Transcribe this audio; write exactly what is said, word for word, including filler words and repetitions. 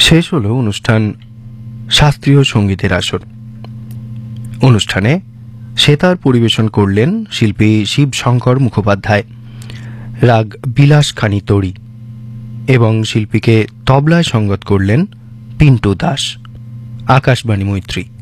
শেষ হলো অনুষ্ঠান শাস্ত্রীয় সঙ্গীতের আসর। অনুষ্ঠানে সেতার পরিবেশন করলেন শিল্পী শিবশঙ্কর মুখোপাধ্যায়, রাগ বিলাসখানি তড়ি, এবং শিল্পীকে তবলায় সঙ্গত করলেন পিন্টু দাস। আকাশবাণী মৈত্রী।